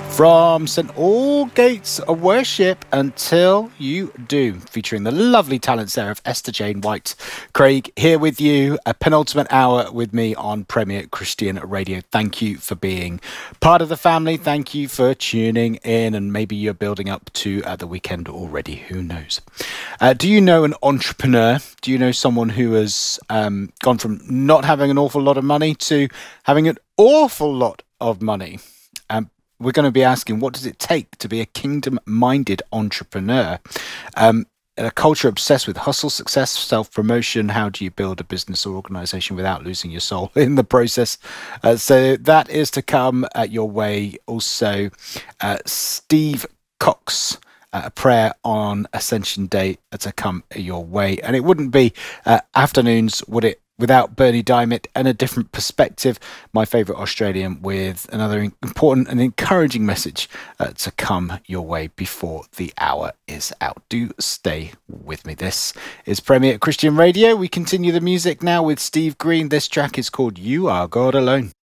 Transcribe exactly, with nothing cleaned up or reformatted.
From St Gates of Worship, Until You Do, featuring the lovely talents there of Esther Jane White. Craig here with you, a penultimate hour with me on Premier Christian Radio. Thank you for being part of the family. Thank you for tuning in, and maybe you're building up to uh, the weekend already. Who knows? Uh, do you know an entrepreneur? Do you know someone who has um, gone from not having an awful lot of money to having an awful lot of money? Um, We're going to be asking, what does it take to be a kingdom-minded entrepreneur? Um, in a culture obsessed with hustle, success, self-promotion, how do you build a business or organization without losing your soul in the process? Uh, so that is to come at your way. Also, uh, Steve Cox, uh, a prayer on Ascension Day to come your way. And it wouldn't be uh, afternoons, would it, without Bernie Diamond and a different perspective, my favourite Australian, with another important and encouraging message uh, to come your way before the hour is out. Do stay with me. This is Premier Christian Radio. We continue the music now with Steve Green. This track is called You Are God Alone.